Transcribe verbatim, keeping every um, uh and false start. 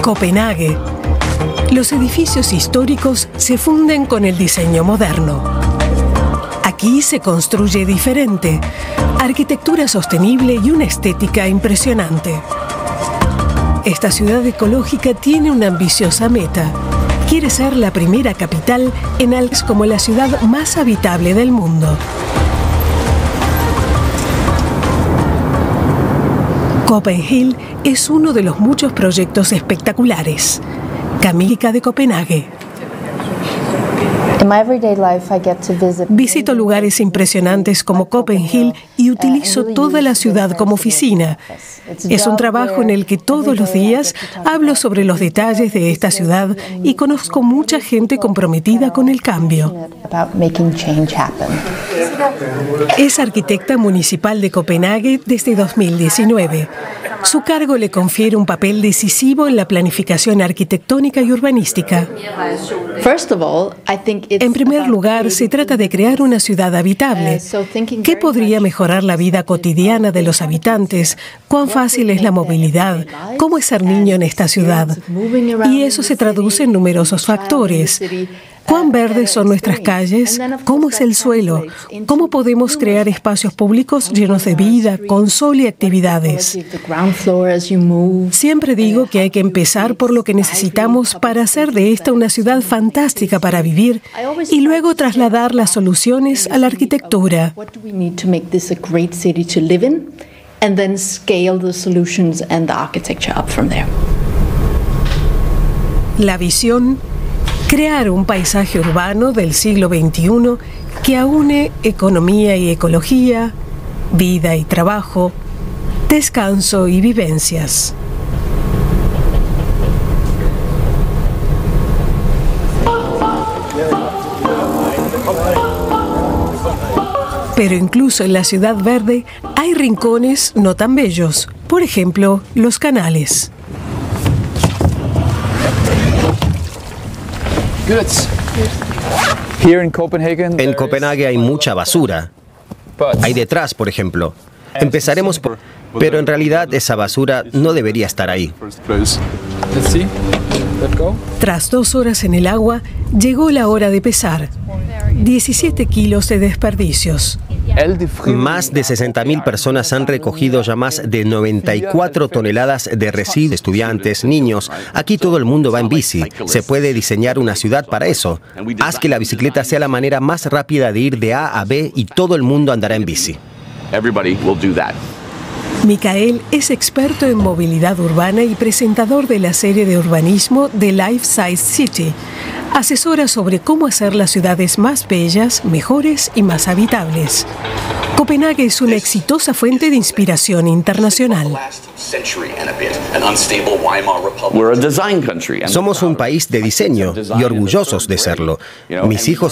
Copenhague. Los edificios históricos se funden con el diseño moderno. Aquí se construye diferente, arquitectura sostenible y una estética impresionante. Esta ciudad ecológica tiene una ambiciosa meta. Quiere ser la primera capital en algo como la ciudad más habitable del mundo. Copenhill es uno de los muchos proyectos espectaculares. Camílica de Copenhague. Visito lugares impresionantes como Copenhill y utilizo toda la ciudad como oficina. Es un trabajo en el que todos los días hablo sobre los detalles de esta ciudad y conozco mucha gente comprometida con el cambio. Es arquitecta municipal de Copenhague desde dos mil diecinueve. Su cargo le confiere un papel decisivo en la planificación arquitectónica y urbanística. En primer lugar, se trata de crear una ciudad habitable. ¿Qué podría mejorar la vida cotidiana de los habitantes? ¿Cuán fácil es la movilidad? ¿Cómo es ser niño en esta ciudad? Y eso se traduce en numerosos factores. ¿Cuán verdes son nuestras calles? ¿Cómo es el suelo? ¿Cómo podemos crear espacios públicos llenos de vida, con sol y actividades? Siempre digo que hay que empezar por lo que necesitamos para hacer de esta una ciudad fantástica para vivir y luego trasladar las soluciones a la arquitectura. La visión: crear un paisaje urbano del siglo veintiuno que aúne economía y ecología, vida y trabajo, descanso y vivencias. Pero incluso en la ciudad verde hay rincones no tan bellos. Por ejemplo, los canales. En Copenhague hay mucha basura. Hay detrás, por ejemplo. Empezaremos por... Pero en realidad esa basura no debería estar ahí. Tras dos horas en el agua, llegó la hora de pesar. diecisiete kilos de desperdicios. Más de sesenta mil personas han recogido ya más de noventa y cuatro toneladas de residuos. Estudiantes, niños. Aquí todo el mundo va en bici. Se puede diseñar una ciudad para eso. Haz que la bicicleta sea la manera más rápida de ir de A a B y todo el mundo andará en bici. Michael es experto en movilidad urbana y presentador de la serie de urbanismo The Life Size City. Asesora sobre cómo hacer las ciudades más bellas, mejores y más habitables. Copenhague es una exitosa fuente de inspiración internacional. Somos un país de diseño y orgullosos de serlo. Mis hijos